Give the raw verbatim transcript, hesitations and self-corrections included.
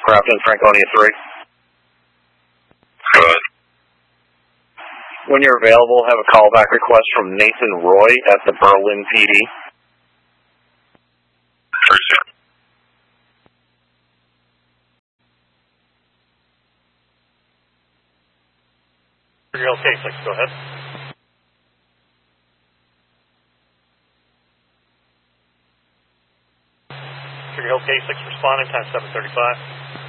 aircraft in Franconia three. Good. When you're available, have a callback request from Nathan Roy at the Berlin P D. Appreciate it. Trigger Hill K six, go ahead. Trigger Hill K six responding, time seven thirty-five.